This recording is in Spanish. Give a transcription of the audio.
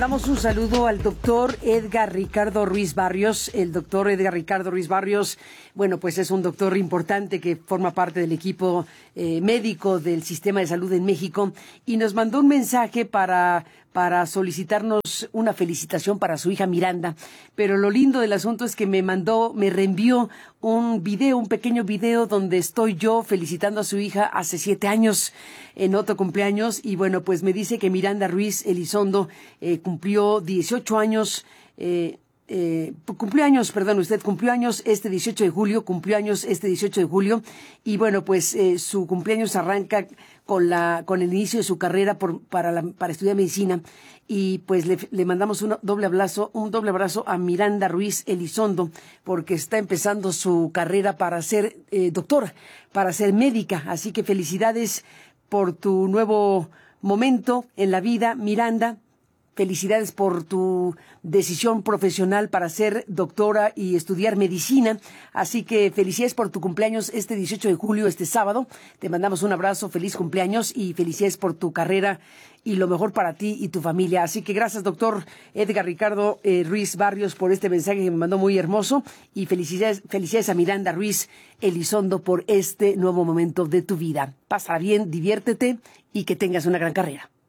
Damos un saludo al doctor Edgar Ricardo Ruiz Barrios. El doctor Edgar Ricardo Ruiz Barrios, bueno, pues es un doctor importante que forma parte del equipo médico del sistema de salud en México y nos mandó un mensaje para solicitarnos una felicitación para su hija Miranda. Pero lo lindo del asunto es que me reenvió un pequeño video donde estoy yo felicitando a su hija hace 7 años en otro cumpleaños. Y bueno, pues me dice que Miranda Ruiz Elizondo cumplió 18 años, cumplió años este 18 de julio, y bueno, pues su cumpleaños arranca con el inicio de su carrera para estudiar medicina, y pues le mandamos un doble abrazo a Miranda Ruiz Elizondo, porque está empezando su carrera para ser doctora, para ser médica. Así que felicidades por tu nuevo momento en la vida, Miranda. Felicidades por tu decisión profesional para ser doctora y estudiar medicina. Así que felicidades por tu cumpleaños este 18 de julio, este sábado. Te mandamos un abrazo, feliz cumpleaños y felicidades por tu carrera y lo mejor para ti y tu familia. Así que gracias, doctor Edgar Ricardo Ruiz Barrios, por este mensaje que me mandó muy hermoso, y felicidades a Miranda Ruiz Elizondo por este nuevo momento de tu vida. Pásala bien, diviértete y que tengas una gran carrera.